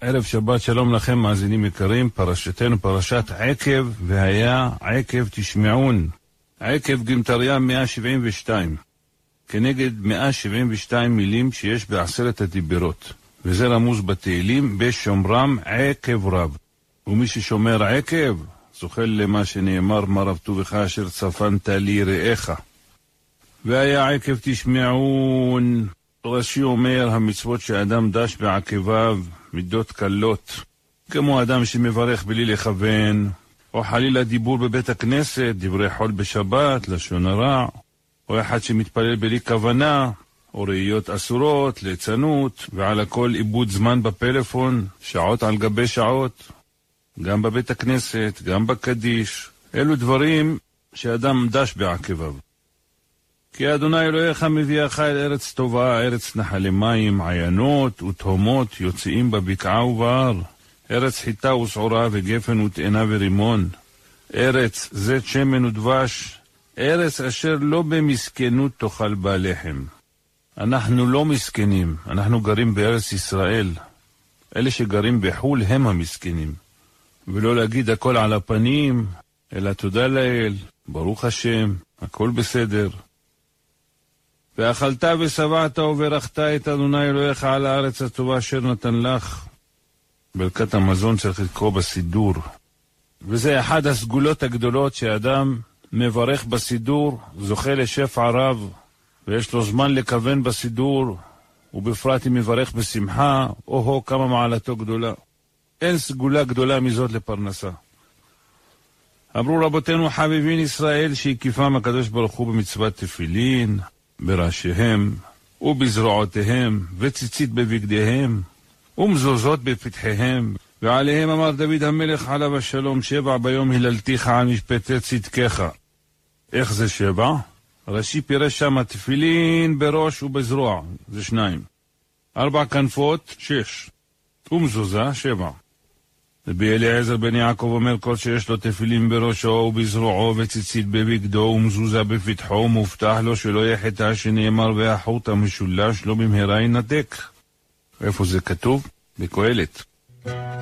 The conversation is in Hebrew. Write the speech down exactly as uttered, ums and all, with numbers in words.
ערב שבת שלום לכם מאזינים יקרים, פרשתנו פרשת עקב, והיה עקב תשמעון. עקב גמטריה מאה שבעים ושתיים, כנגד מאה שבעים ושתיים מילים שיש בעשרת הדיברות, וזה רמוז בתהילים בשומרם עקב רב. ומי ששומר עקב זוכה למה שנאמר מה רב טובך אשר צפנת לי רעך. והיה עקב תשמעון, רש"י אומר המצוות שאדם דש בעקביו מידות קלות, כמו אדם שמברך בלי לכוון, או חלילה דיבור בבית הכנסת, דברי חול בשבת, לשון הרע, או אחד שמתפלל בלי כוונה, או ראיות אסורות, ליצנות, ועל הכל איבוד זמן בפלאפון, שעות על גבי שעות, גם בבית הכנסת, גם בקדיש. אלו דברים שאדם דש בעקביו. כי אדוני אלוהיך מביאך אל ארץ טובה, ארץ נחלי מים, עיינות ותהומות, יוצאים בבקעה ובהר, ארץ חיטה ושעורה וגפן ותאנה ורימון, ארץ זית שמן ודבש, ארץ אשר לא במסכנות תאכל בה לחם. אנחנו לא מסכנים, אנחנו גרים בארץ ישראל. אלה שגרים בחול הם המסכנים. ולא להגיד הכל על הפנים, אלא תודה לאל, ברוך השם, הכל בסדר. ואכלת ושבעת וברכת את אדוני אלוהיך על הארץ הטובה אשר נתן לך. ברכת המזון צריך לקרוא בסידור. וזה אחד הסגולות הגדולות שאדם מברך בסידור, זוכה לשפע רב, ויש לו זמן לכוון בסידור, ובפרט אם מברך בשמחה, או-הו כמה מעלתו גדולה. אין סגולה גדולה מזאת לפרנסה. אמרו רבותינו חביבין ישראל שהקיפם הקדוש ברוך הוא במצוות תפילין, בראשיהם ובזרועותיהם וציצית בבגדיהם ומזוזות בפתחיהם, ועליהם אמר דוד המלך עליו השלום, שבע ביום הללתיך על משפטי צדקך. איך זה שבע? רש"י פירש שם תפילין בראש ובזרוע, זה שניים. ארבע כנפות, שש. ומזוזה, שבע. רבי אליעזר בן יעקב אומר כל שיש לו תפילין בראשו ובזרועו וציצית בבגדו ומזוזה בפתחו, מובטח לו שלא יחטא, שנאמר והחוט המשולש לא במהרה ינתק. איפה זה כתוב? בקהלת.